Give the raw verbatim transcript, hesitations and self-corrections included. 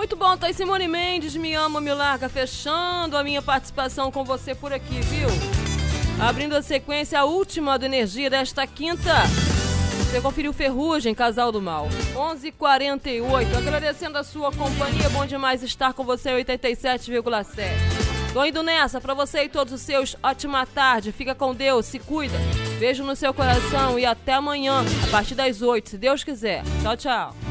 Muito bom, tá aí Simone Mendes, Me Ama, Me Larga, fechando a minha participação com você por aqui, viu? Abrindo a sequência, a última do Energia desta quinta. Você conferiu Ferrugem, Casal do Mal. onze e quarenta e oito, agradecendo a sua companhia, bom demais estar com você, oitenta e sete vírgula sete. Tô indo nessa, pra você e todos os seus, ótima tarde, fica com Deus, se cuida. Beijo no seu coração e até amanhã, a partir das oito, se Deus quiser. Tchau, tchau.